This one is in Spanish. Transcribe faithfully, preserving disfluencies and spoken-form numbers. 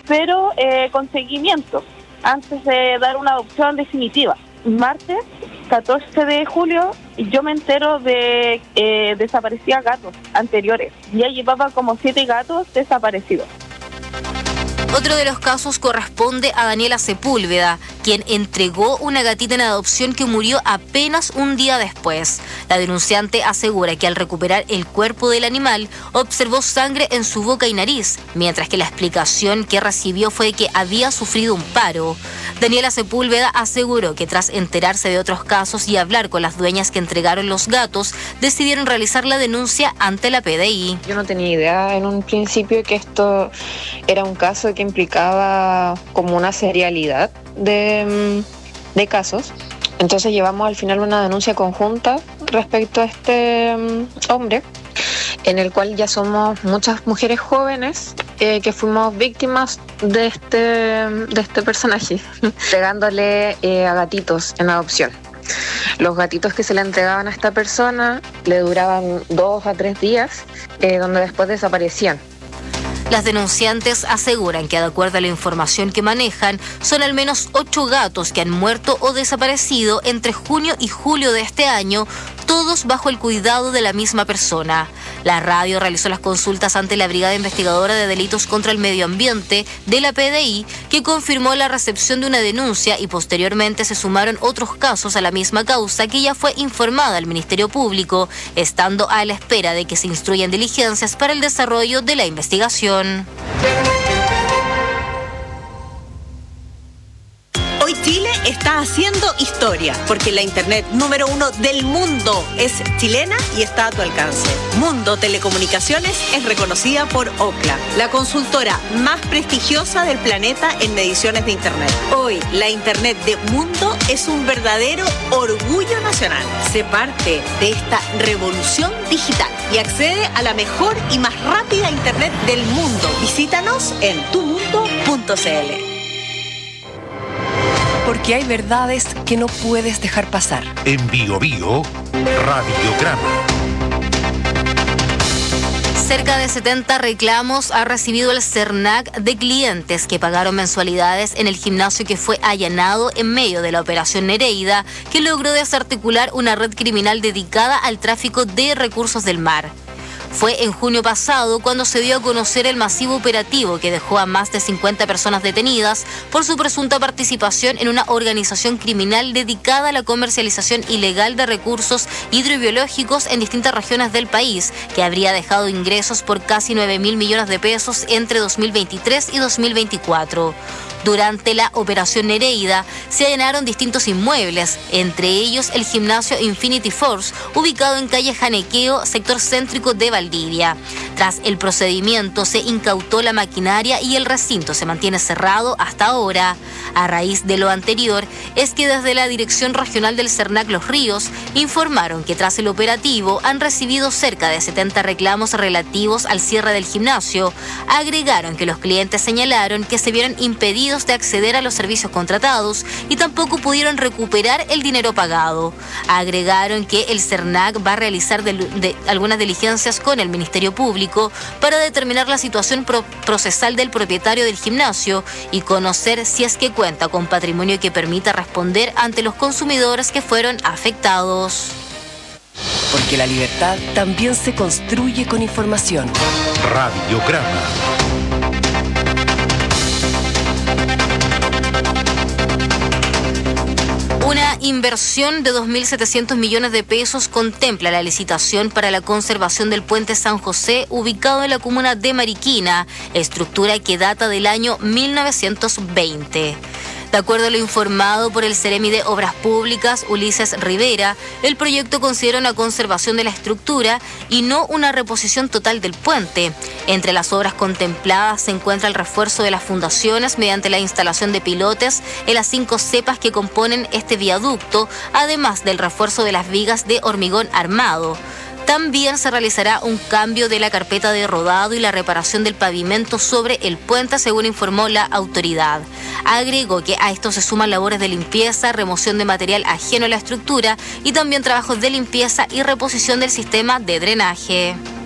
pero eh, con seguimiento, antes de dar una adopción definitiva. Martes catorce de julio yo me entero de eh, desaparecidos gatos anteriores. Ya llevaba como siete gatos desaparecidos. Otro de los casos corresponde a Daniela Sepúlveda, quien entregó una gatita en adopción que murió apenas un día después. La denunciante asegura que al recuperar el cuerpo del animal observó sangre en su boca y nariz, mientras que la explicación que recibió fue que había sufrido un paro. Daniela Sepúlveda aseguró que tras enterarse de otros casos y hablar con las dueñas que entregaron los gatos, decidieron realizar la denuncia ante la P D I. Yo no tenía idea en un principio que esto era un caso que implicaba como una serialidad de, de casos. Entonces llevamos al final una denuncia conjunta respecto a este um, hombre, en el cual ya somos muchas mujeres jóvenes eh, que fuimos víctimas de este, de este personaje, entregándole eh, a gatitos en adopción. Los gatitos que se le entregaban a esta persona le duraban dos a tres días, eh, donde después desaparecían. Las denunciantes aseguran que, de acuerdo a la información que manejan, son al menos ocho gatos que han muerto o desaparecido entre junio y julio de este año, todos bajo el cuidado de la misma persona. La radio realizó las consultas ante la Brigada Investigadora de Delitos contra el Medio Ambiente de la P D I, que confirmó la recepción de una denuncia, y posteriormente se sumaron otros casos a la misma causa que ya fue informada al Ministerio Público, estando a la espera de que se instruyan diligencias para el desarrollo de la investigación. Hoy Chile está haciendo historia, porque la internet número uno del mundo es chilena y está a tu alcance. Mundo Telecomunicaciones es reconocida por Ookla, la consultora más prestigiosa del planeta en mediciones de internet. Hoy la internet de Mundo es un verdadero orgullo nacional. Sé parte de esta revolución digital y accede a la mejor y más rápida internet del mundo. Visítanos en tu mundo punto c l. Porque hay verdades que no puedes dejar pasar. En Bio Bio, Radiograma. Cerca de setenta reclamos ha recibido el CERNAC de clientes que pagaron mensualidades en el gimnasio que fue allanado en medio de la Operación Nereida, que logró desarticular una red criminal dedicada al tráfico de recursos del mar. Fue en junio pasado cuando se dio a conocer el masivo operativo que dejó a más de cincuenta personas detenidas por su presunta participación en una organización criminal dedicada a la comercialización ilegal de recursos hidrobiológicos en distintas regiones del país, que habría dejado ingresos por casi nueve mil millones de pesos entre dos mil veintitrés y dos mil veinticuatro. Durante la Operación Nereida se allanaron distintos inmuebles, entre ellos el gimnasio Infinity Force, ubicado en calle Janequeo, sector céntrico de Valdivia. Tras el procedimiento se incautó la maquinaria y el recinto se mantiene cerrado hasta ahora. A raíz de lo anterior es que desde la Dirección Regional del CERNAC Los Ríos informaron que tras el operativo han recibido cerca de setenta reclamos relativos al cierre del gimnasio. Agregaron que los clientes señalaron que se vieron impedidos de acceder a los servicios contratados y tampoco pudieron recuperar el dinero pagado. Agregaron que el CERNAC va a realizar de, de, algunas diligencias con el Ministerio Público para determinar la situación pro, procesal del propietario del gimnasio y conocer si es que cuenta con patrimonio que permita responder ante los consumidores que fueron afectados. Porque la libertad también se construye con información. Radiograma. Una inversión de dos mil setecientos millones de pesos contempla la licitación para la conservación del puente San José, ubicado en la comuna de Mariquina, estructura que data del año mil novecientos veinte. De acuerdo a lo informado por el Ceremi de Obras Públicas, Ulises Rivera, el proyecto considera una conservación de la estructura y no una reposición total del puente. Entre las obras contempladas se encuentra el refuerzo de las fundaciones mediante la instalación de pilotes en las cinco cepas que componen este viaducto, además del refuerzo de las vigas de hormigón armado. También se realizará un cambio de la carpeta de rodado y la reparación del pavimento sobre el puente, según informó la autoridad. Agregó que a esto se suman labores de limpieza, remoción de material ajeno a la estructura y también trabajos de limpieza y reposición del sistema de drenaje.